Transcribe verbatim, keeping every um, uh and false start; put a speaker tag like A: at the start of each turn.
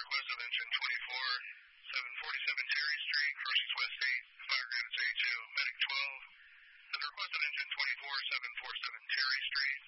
A: request of engine twenty-four, seven forty-seven Terry Street, first is West eight, fire grid is A two, medic twelve. At the request of engine twenty-four, seven forty-seven Terry Street,